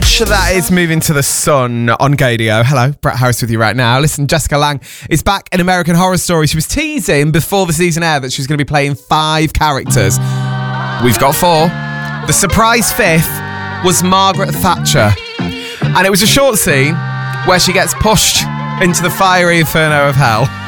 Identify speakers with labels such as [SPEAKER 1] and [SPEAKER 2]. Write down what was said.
[SPEAKER 1] Orange, that is Moving to the Sun on Gadio. Hello, Brett Harris with you right now. Listen, Jessica Lange is back in American Horror Story. She was teasing before the season aired that she was going to be playing 5 characters. We've got 4. The surprise 5th was Margaret Thatcher. And it was a short scene where she gets pushed into the fiery inferno of hell.